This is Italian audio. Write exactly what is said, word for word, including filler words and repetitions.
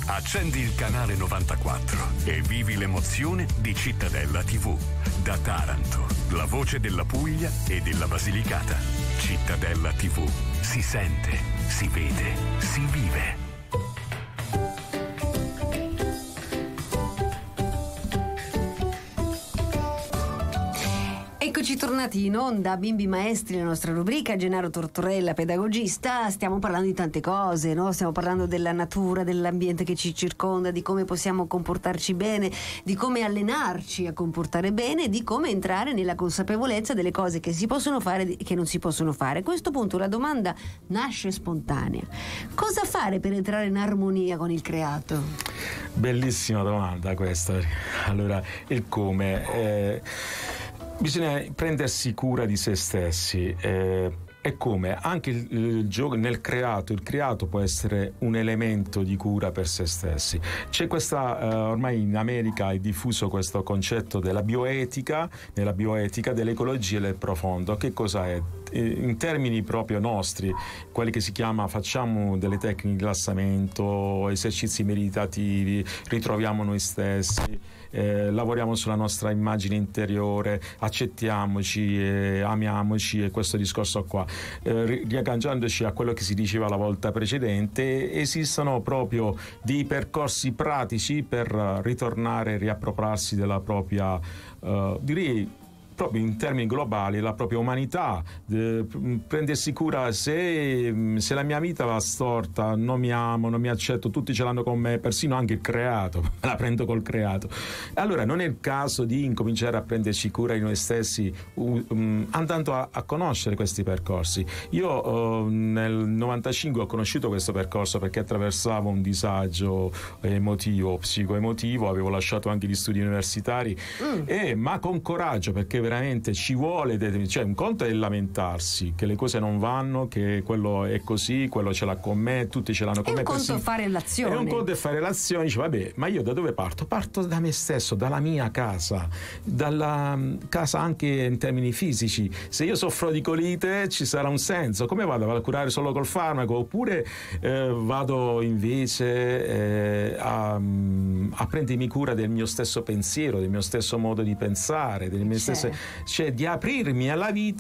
Accendi il canale novantaquattro e vivi l'emozione di Cittadella tivù. Da Taranto, la voce della Puglia e della Basilicata. Cittadella tivù. Si sente, si vede, si vive. Eccoci tornati in onda, Bimbi Maestri, la nostra rubrica. Gennaro Tortorella, pedagogista. Stiamo parlando di tante cose, no? Stiamo parlando della natura, dell'ambiente che ci circonda, di come possiamo comportarci bene, di come allenarci a comportare bene, di come entrare nella consapevolezza delle cose che si possono fare e che non si possono fare. A questo punto la domanda nasce spontanea: cosa fare per entrare in armonia con il creato? Bellissima domanda questa. Allora, il come... Eh... Bisogna prendersi cura di se stessi, eh, e come anche il, il gioco nel creato, il creato può essere un elemento di cura per se stessi. C'è questa, eh, ormai in America è diffuso questo concetto della bioetica, nella bioetica dell'ecologia del profondo. Che cosa è? In termini proprio nostri, quelli che si chiama facciamo delle tecniche di rilassamento, esercizi meditativi, ritroviamo noi stessi, eh, lavoriamo sulla nostra immagine interiore, accettiamoci, eh, amiamoci, e questo discorso qua, eh, riagganciandoci a quello che si diceva la volta precedente. Esistono proprio dei percorsi pratici per ritornare e riappropriarsi della propria, eh, direi proprio in termini globali, la propria umanità, eh, prendersi cura. Se, se la mia vita va storta, non mi amo, non mi accetto, tutti ce l'hanno con me, persino anche il creato, me la prendo col creato. Allora non è il caso di incominciare a prenderci cura di noi stessi, um, um, andando a, a conoscere questi percorsi. Io uh, nel novantacinque ho conosciuto questo percorso perché attraversavo un disagio emotivo, psicoemotivo, avevo lasciato anche gli studi universitari, mm. e, ma con coraggio, perché veramente ci vuole, cioè un conto è lamentarsi che le cose non vanno, che quello è così, quello ce l'ha con me, tutti ce l'hanno con me. È un conto è fare l'azione. È un conto è fare l'azione, dice vabbè, ma io da dove parto? Parto da me stesso, dalla mia casa, dalla casa anche in termini fisici. Se io soffro di colite ci sarà un senso, come vado? Vado a curare solo col farmaco, oppure eh, vado invece eh, a, a prendermi cura del mio stesso pensiero, del mio stesso modo di pensare, del mio stesso, cioè di aprirmi alla vita